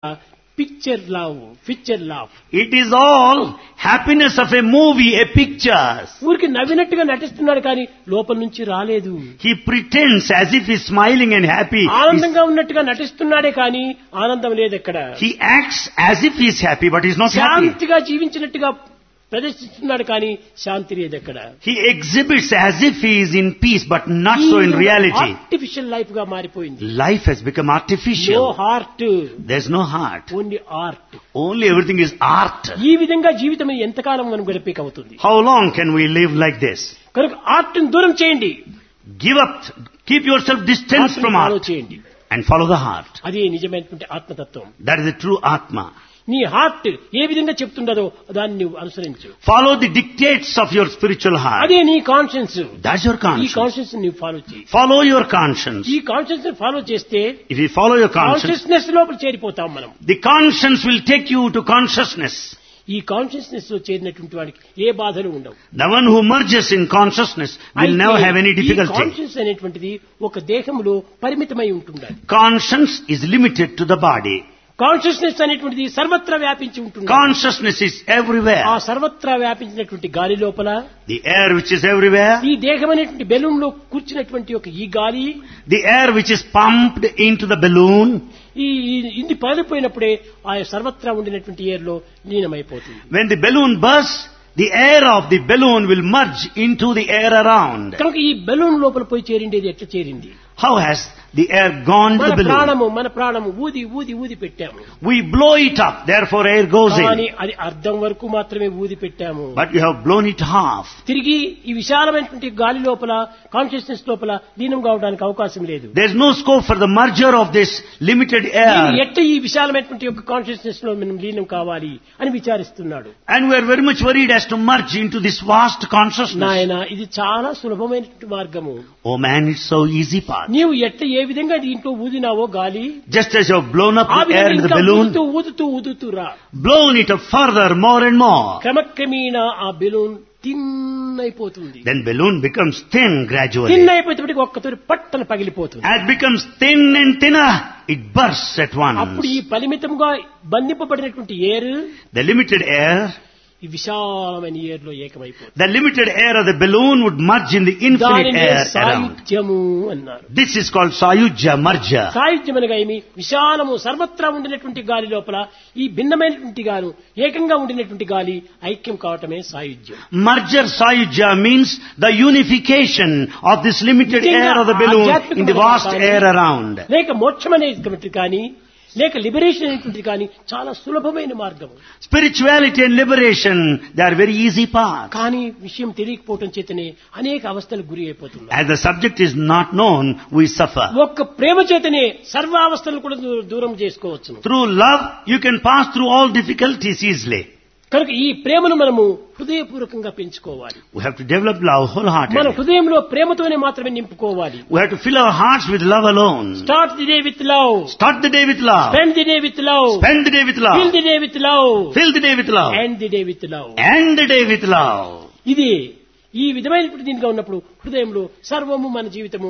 Picture love. It is all happiness of a movie, a picture. ఊరికి నవ్వినట్టుగా నటిస్తున్నాడు కానీ లోపల నుంచి రాలేదు. He pretends as if he's smiling and happy. ఆనందంగా ఉన్నట్టుగా నటిస్తున్నాడే కానీ ఆనందం లేదు ఎక్కడ. He acts as if he's happy, but he's not happy. శాంతిగా జీవించినట్టుగా ప్రదర్శిస్తున్నాడు కానీ శాంతి లేదు ఎక్కడ. He exhibits as if he is in peace, but not so in reality. Artificial life గా మారిపోయింది. Life has become artificial. No heart. There's no heart. Only art. Only everything is art. ఈ విధంగా జీవితం ఎంతకాలం మనం గడిపేకవుతుంది. How long can we live like this? కనుక art ని దూరం చేయండి. Give up. Keep yourself distant from follow art చేయండి. and follow the heart. అది నిజమైనటువంటి ఆత్మతత్వం. That is the true Atma. నీ హార్ట్ ఏ విధంగా చెప్తుండదో దాన్ని నువ్వు అనుసరించు. Follow the dictates of your spiritual heart. అదే నీ కాన్షియన్స్. That's your ఈ conscience. కాన్షియన్స్ నీవు ఫాలో చేయి. Follow your conscience. ఈ కాన్షియన్స్ ఫాలో చేస్తే If you follow your conscience, consciousness లోపల చేరిపోతాం మనం. the conscience will take you to consciousness. ఈ కాన్షియస్నెస్ లో చేరినటువంటి వాడికి ఏ బాధలు ఉండవు. The one who merges in consciousness will never have any difficulty. Conscious అనేటువంటిది ఒక దేహంలో పరిమితమై ఉంటుంది. Conscience is limited to the body. Consciousness అనేటువంటిది సర్వత్రా వ్యాపించి ఉంటుంది. Consciousness is everywhere. ఆ సర్వత్రా వ్యాపించినటువంటి గాలి లోపల The air which is everywhere, ఈ దేహం అనేటువంటి బెలూన్ లో కూర్చున్నటువంటి ఒక ఈ గాలి, the air which is pumped into the balloon, ఇది పగిలిపోయినప్పుడే ఆ సర్వత్రా ఉండినటువంటి ఎయిర్ లో లీనమైపోతుంది. when the balloon bursts, the air of the balloon will merge into the air around. కనుక ఈ బెలూన్ లోపల పోయి చేరిండేది ఎట్లా చేరింది? How has the air gone to the balloon? మన ప్రాణము ఊది ఊది ఊది పెట్టాము. We blow it up, therefore air goes కానీ in. అది అర్ధం వరకు మాత్రమే ఊది పెట్టాము. But you have blown it half. తిరిగి ఈ విశాలమైనటువంటి గాలి లోపల కాన్షియస్నెస్ లోపల లీనం కావడానికి అవకాశం లేదు. There is no scope for the merger of this limited air. ఎట్ట ఈ విశాలమైనటువంటి యొక్క కాన్షియస్నెస్ లో మనం లీనం కావాలి అని విచారిస్తున్నాడు. And we are very much worried as to merge into this vast consciousness. నాయన ఇది చాలా సులభమైనటువంటి మార్గము. Oh man, it's so easy path. నీవు ఎట్ట ఏ విధంగా దీంట్లో ఊదినావో గాలి, Just as you have blown up ఆ the air విధంగా into the ఇంకా balloon, ఊదుతూ రా. blown it up further, more and more. క్రమక్రమేణా ఆ బెలూన్ థిన్ అయిపోతుంది. Then balloon becomes thin gradually. Thin అయిపోయేటప్పటికి ఒక్కతోరి పట్టన పగిలిపోతుంది. As it becomes thin and thinner, it bursts at once. అప్పుడు ఈ పరిమితంగా బంధింపబడినటువంటి ఎయిర్, The limited air, ఈ విశాలమైన ఎయిర్ లో ఏకమైపోతుంది. the limited air of the balloon would merge in the infinite దానిని air around. సాయుధ్యము అన్నారు. This is called Sayujya, merger. సాయుధ్యం అనగా ఏమి? విశాలము సర్వత్రా ఉండినటువంటి గాలి లోపల ఈ భిన్నమైనటువంటి గాను ఏకంగా ఉండినటువంటి గాలి ఐక్యం కావటమే సాయుధ్యం. Merger Sayujya means the unification of this limited air of the balloon in the vast air around. లేక మోక్షం అనేటువంటిది కానీ లేక లిబరేషన్ అనేటువంటిది కానీ చాలా సులభమైన మార్గం. Spirituality and liberation, they are very easy paths. కానీ విషయం తెలియకపోవటం చేతనే అనేక అవస్థలకు గురి అయిపోతుంది. As the subject is not known, we suffer. ఒక్క ప్రేమ చేతనే సర్వ అవస్థలను కూడా దూరం చేసుకోవచ్చు. Through love, you can pass through all difficulties easily. కనుక ఈ ప్రేమను మనము హృదయపూర్వకంగా పెంచుకోవాలి. We have to develop love మన wholeheartedly. హృదయంలో ప్రేమతోనే మాత్రమే నింపుకోవాలి. We have to fill our hearts with love alone. Start the day with love. Start the day with love. Spend the day with love. Spend the day with fill love. The day with love. Fill the day with love. End the day with love. End the day with love. ఇది ఈ విధమైనటువంటి దీనిగా ఉన్నప్పుడు హృదయంలో సర్వము మన జీవితము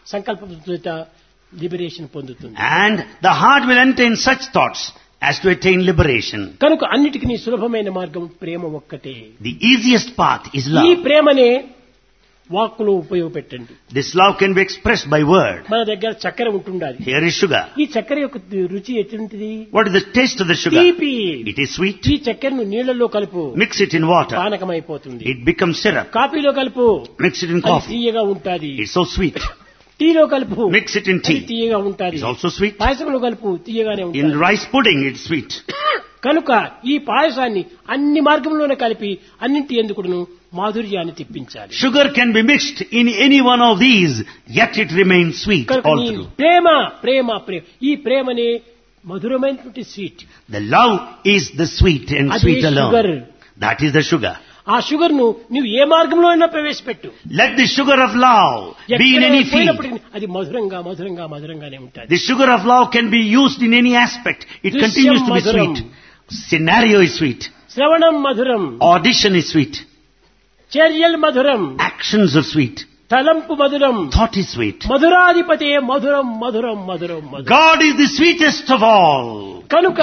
సంకల్ప లిబరేషన్ పొందుతుంది. And the heart will entertain such thoughts as to attain liberation. కనుక అన్నిటికీ సులభమైన మార్గం ప్రేమ ఒక్కటే. The easiest path is ఈ love. ప్రేమనే వాక్కులో ఉపయోగపెట్టండి. This love can be expressed by word. మన దగ్గర చక్కెర ఉంటుండాలి. Here is sugar. ఈ చక్కెర యొక్క రుచి ఎటువంటిది? What is the taste of the sugar? తీపి. It is sweet. ఈ చక్కెరను నీళ్లలో కలుపు, Mix it in water. పానకమైపోతుంది. It becomes syrup. కాఫీలో కలుపు, Mix it in అది coffee. తీయగా ఉంటాది. It's so sweet. టీలో కలుపు, Mix it in అది tea. తీయగా ఉంటాది. It's also sweet. పాయసంలో కలుపు, తీయగానే In ఉంటుంది. rice pudding, it's sweet. కనుక ఈ పాయసాన్ని అన్ని మార్గంలోనే కలిపి అన్నింటి ఎందుకును మాధుర్యాన్ని తెప్పించాలి. Sugar can be mixed in any one of these, yet it remains sweet కనుక all ఈ through. ప్రేమ ప్రేమ ప్రేమ ఈ ప్రేమనే మధురమైనటువంటి sweet. The love is the sweet and అదే sweet sugar. alone. That is the sugar. ఆ షుగర్ ను నువ్వు ఏ మార్గంలో అయినా ప్రవేశపెట్టు. Let the sugar of love be in any field. అది మధురంగా మధురంగా మధురంగానే ఉంటుంది. The sugar of love can be used in any aspect. It Drishyam continues to be madhuram. sweet. Scenario is sweet. శ్రవణం మధురం. Audition is sweet. చర్యల్ మధురం. Actions are sweet. తలంపు మధురం. Thought is sweet. మధురాధిపతే మధురం మధురం మధురం మధురం. God is the sweetest of all. కనుక